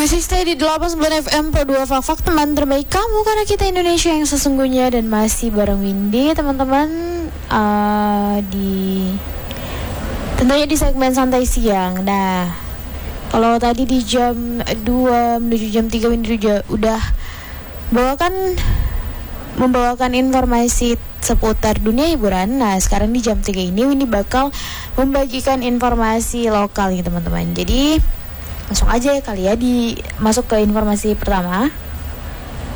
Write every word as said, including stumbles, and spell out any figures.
Masih stay di delapan puluh sembilan F M Pro dua Fak-Fak, teman terbaik kamu karena kita Indonesia yang sesungguhnya. Dan masih bareng Windy teman-teman, uh, di tentunya di segmen santai siang. Nah, kalau tadi di jam dua menuju jam tiga Windy udah bawakan membawakan informasi seputar dunia hiburan. Nah, sekarang di jam tiga ini Windy bakal membagikan informasi lokal nih teman-teman. Jadi langsung aja ya kali ya di masuk ke informasi pertama.